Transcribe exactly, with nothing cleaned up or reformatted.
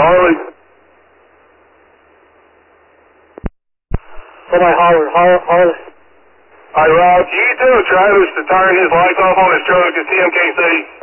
Harley. Somebody hollered, Har Harley. All right, Rob, can you tell Travis to turn his lights off on his truck? It's T M K C.